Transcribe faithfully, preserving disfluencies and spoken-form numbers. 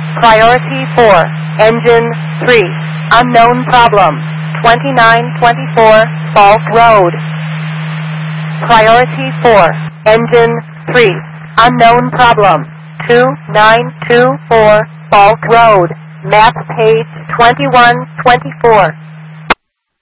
Priority four, engine three, unknown problem, twenty-nine twenty-four, Falk Road. Priority four, engine three, unknown problem, two nine two four, Falk Road, map page twenty-one twenty-four.